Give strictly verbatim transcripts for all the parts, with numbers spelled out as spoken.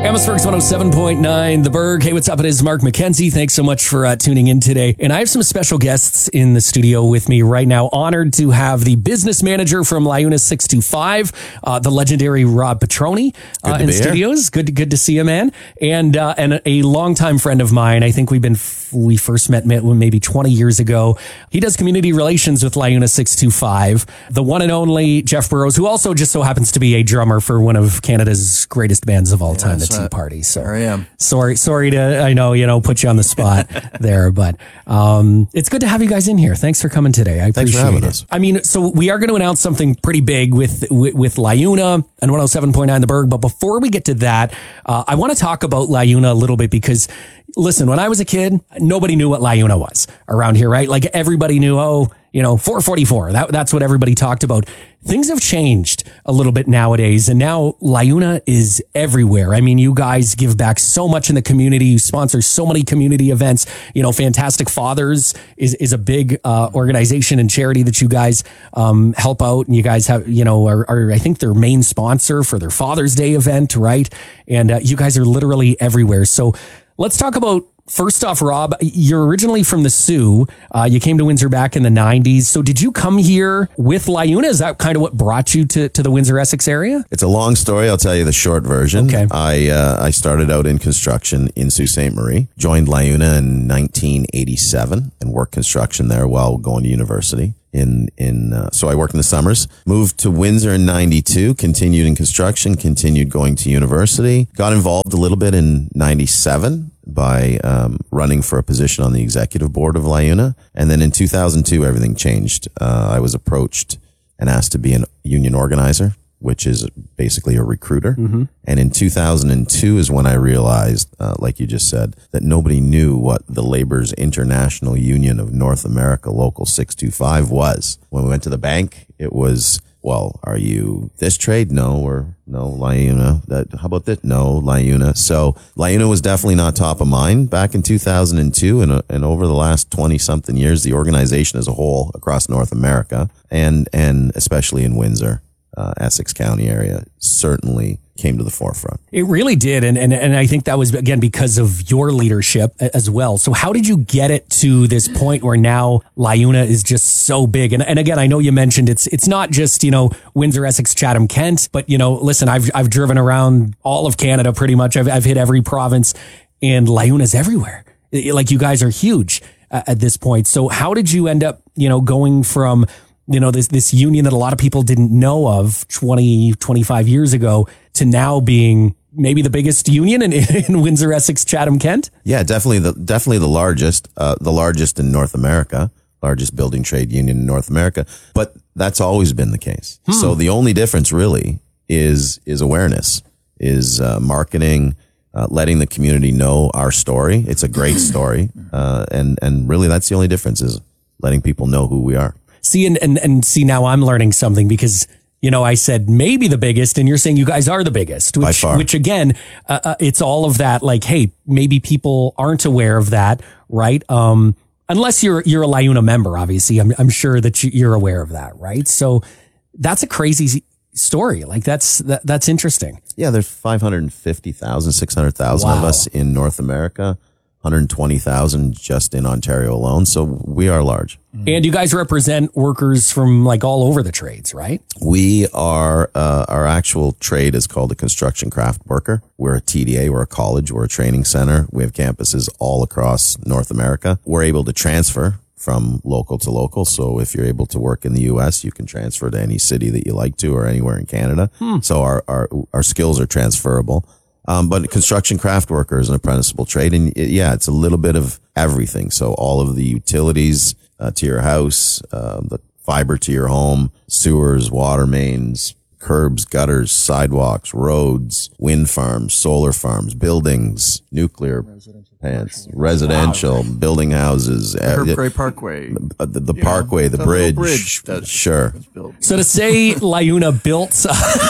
Amherstburg's one oh seven point nine, The Berg. Hey, what's up? It is Mark McKenzie. Thanks so much for uh, tuning in today. And I have some special guests in the studio with me right now. Honored to have the business manager from LiUNA six two five, uh, the legendary Rob Petroni uh, in studios. Good, good to see you, man. And uh, and a longtime friend of mine. I think we've been f- we first met maybe twenty years ago. He does community relations with LiUNA six two five. The one and only Jeff Burrows, who also just so happens to be a drummer for one of Canada's greatest bands of all Yeah, time, the Tea Tea Party. So there I am. Sorry, sorry to, I know, you know, put you on the spot there, but um, it's good to have you guys in here. Thanks for coming today. I Thanks appreciate for having it. us. I mean, so we are going to announce something pretty big with, with, with LiUNA and one oh seven point nine The Berg. But before we get to that, uh, I want to talk about LiUNA a little bit because, listen, when I was a kid, nobody knew what LiUNA was around here, right? Like everybody knew, oh, you know, four forty-four. That, that's what everybody talked about. Things have changed a little bit nowadays, and now LiUNA is everywhere. I mean, you guys give back so much in the community. You sponsor so many community events. You know, Fantastic Fathers is, is a big uh, organization and charity that you guys um, help out. And you guys have, you know, are, are I think their main sponsor for their Father's Day event, right? And uh, you guys are literally everywhere. So let's talk about, first off, Rob, you're originally from the Sioux. Uh, you came to Windsor back in the nineties. So did you come here with LiUNA? Is that kind of what brought you to, to the Windsor-Essex area? It's a long story. I'll tell you the short version. Okay. I uh, I started out in construction in Sault Ste. Marie, joined LiUNA in nineteen eighty-seven and worked construction there while going to university. In, in, uh, so I worked in the summers, moved to Windsor in ninety-two, continued in construction, continued going to university, got involved a little bit in ninety-seven by, um, running for a position on the executive board of LiUNA. And then in two thousand two, everything changed. Uh, I was approached and asked to be a union organizer, which is basically a recruiter. Mm-hmm. And in two thousand two is when I realized, uh, like you just said, that nobody knew what the Labor's International Union of North America Local six two five was. When we went to the bank, it was, well, are you this trade? No, or no, LiUNA. That, how about this? No, LiUNA. So LiUNA was definitely not top of mind back in two thousand two. And, uh, and over the last twenty something years, the organization as a whole across North America and, and especially in Windsor, Uh, Essex County area certainly came to the forefront. It really did. And, and, and I think that was, again, because of your leadership as well. So how did you get it to this point where now LiUNA is just so big? And, and again, I know you mentioned it's, it's not just, you know, Windsor, Essex, Chatham, Kent, but, you know, listen, I've, I've driven around all of Canada pretty much. I've, I've hit every province and LiUNA's everywhere. It, like you guys are huge uh, at this point. So how did you end up, you know, going from, you know, this, this union that a lot of people didn't know of twenty, twenty-five years ago to now being maybe the biggest union in, in Windsor, Essex, Chatham, Kent? Yeah, definitely the, definitely the largest, uh, the largest in North America, largest building trade union in North America. But that's always been the case. Hmm. So the only difference really is, is awareness, is, uh, marketing, uh, letting the community know our story. It's a great story. Uh, and, and really that's the only difference is letting people know who we are. See, and, and, and see, now I'm learning something because, you know, I said maybe the biggest and you're saying you guys are the biggest, which, by far. which again, uh, uh, it's all of that. Like, hey, maybe people aren't aware of that, right? Um, unless you're, you're a LiUNA member, obviously, I'm, I'm sure that you're aware of that, right? So that's a crazy story. Like that's, that, that's interesting. Yeah. There's five hundred fifty thousand, six hundred thousand Wow. of us in North America. one hundred twenty thousand just in Ontario alone. So we are large. And you guys represent workers from like all over the trades, right? We are, uh, our actual trade is called a construction craft worker. We're a T D A, we're a college, we're a training center. We have campuses all across North America. We're able to transfer from local to local. So if you're able to work in the U S, you can transfer to any city that you like to or anywhere in Canada. Hmm. So our, our, our skills are transferable. Um, but construction craft worker is an apprenticeable trade. And it, yeah, it's a little bit of everything. So all of the utilities uh, to your house, uh, the fiber to your home, sewers, water mains, curbs, gutters, sidewalks, roads, wind farms, solar farms, buildings, nuclear plants, residential, wow. building houses. The Prairie Parkway. The, the, the parkway, know, the bridge. bridge that's, sure. So to say LiUNA built,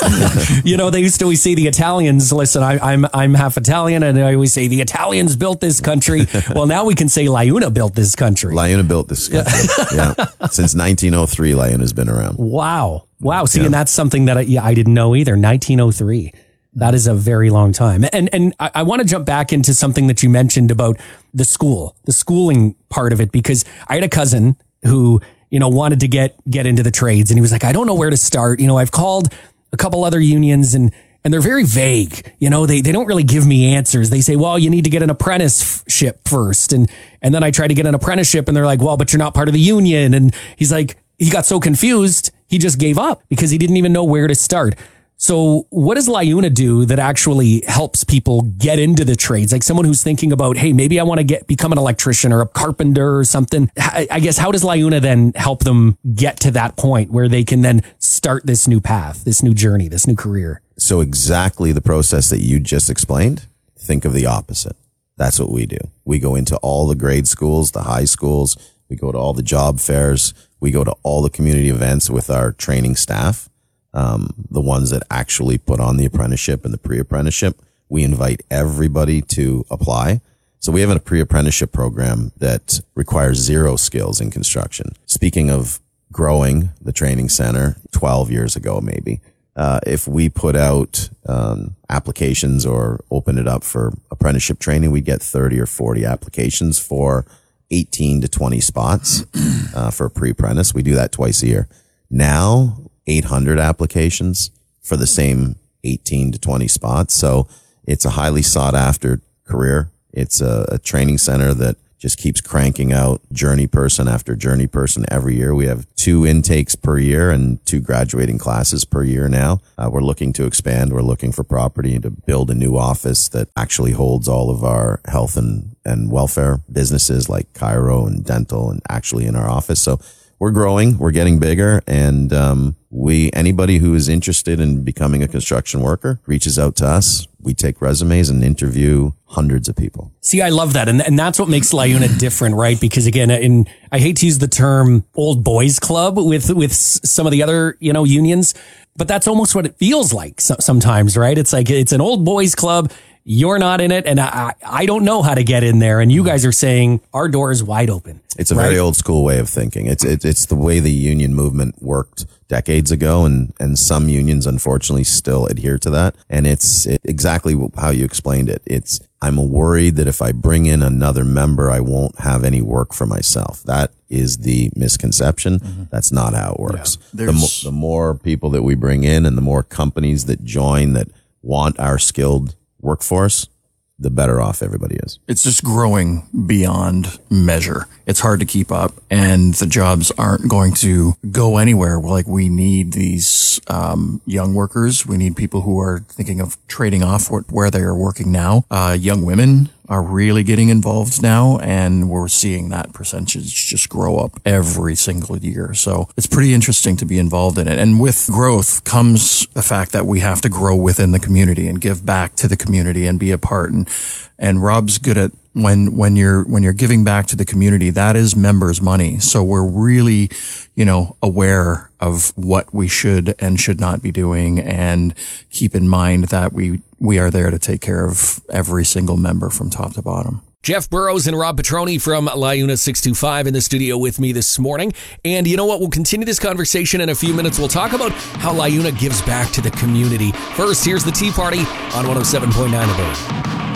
you know, they used to always say the Italians, listen, I, I'm I'm half Italian, and I always say the Italians built this country. Well, now we can say LiUNA built this country. LiUNA built this country, yeah. Since nineteen oh three, LiUNA's been around. Wow. Wow. See, yeah. And that's something that I, yeah, I didn't know either, nineteen oh three. That is a very long time. And and I, I want to jump back into something that you mentioned about the school, the schooling part of it, because I had a cousin who, you know, wanted to get get into the trades, and he was like, I don't know where to start. You know, I've called a couple other unions, and and they're very vague. You know, they they don't really give me answers. They say, well, you need to get an apprenticeship first, and and then I try to get an apprenticeship, and they're like, well, but you're not part of the union. And he's like, he got so confused, he just gave up because he didn't even know where to start. So what does LiUNA do that actually helps people get into the trades? Like someone who's thinking about, hey, maybe I want to get become an electrician or a carpenter or something. I guess, how does LiUNA then help them get to that point where they can then start this new path, this new journey, this new career? So exactly the process that you just explained, think of the opposite. That's what we do. We go into all the grade schools, the high schools. We go to all the job fairs. We go to all the community events with our training staff. Um, the ones that actually put on the apprenticeship and the pre-apprenticeship. We invite everybody to apply. So we have a pre-apprenticeship program that requires zero skills in construction. Speaking of growing the training center twelve years ago, maybe, uh, if we put out um, applications or open it up for apprenticeship training, we get thirty or forty applications for eighteen to twenty spots uh, for a pre-apprentice. We do that twice a year. Now, eight hundred applications for the same eighteen to twenty spots. So it's a highly sought after career. It's a, a training center that just keeps cranking out journey person after journey person every year. We have two intakes per year and two graduating classes per year now. Uh, we're looking to expand. We're looking for property to build a new office that actually holds all of our health and, and welfare businesses like chiro and dental and actually in our office. So we're growing, we're getting bigger, and um, we anybody who is interested in becoming a construction worker reaches out to us. We take resumes and interview hundreds of people. See, I love that. And and that's what makes LiUNA different, right? Because again, in I hate to use the term old boys club with with some of the other, you know, unions, but that's almost what it feels like sometimes, right? It's like it's an old boys club. You're not in it, and I I don't know how to get in there. And you guys are saying our door is wide open. It's a right? very old school way of thinking. It's it's it's the way the union movement worked decades ago, and and some unions unfortunately still adhere to that. And it's it, exactly how you explained it. It's I'm worried that if I bring in another member, I won't have any work for myself. That is the misconception. Mm-hmm. That's not how it works. Yeah, the, mo- the more people that we bring in, and the more companies that join that want our skilled workforce, the better off everybody is. It's just growing beyond measure. It's hard to keep up, and the jobs aren't going to go anywhere. Like, we need these um, young workers. We need people who are thinking of trading off what, where they are working now. Uh, young women are really getting involved now, and we're seeing that percentage just grow up every single year. So it's pretty interesting to be involved in it. And with growth comes the fact that we have to grow within the community and give back to the community and be a part. And and Rob's good at when when you're when you're giving back to the community, that is members' money. So we're really, you know, aware of what we should and should not be doing, and keep in mind that we we are there to take care of every single member from top to bottom. Jeff Burrows and Rob Petroni from LiUNA six two five in the studio with me this morning. And you know what? We'll continue this conversation in a few minutes. We'll talk about how LiUNA gives back to the community. First, here's the Tea Party on one oh seven point nine The Bird.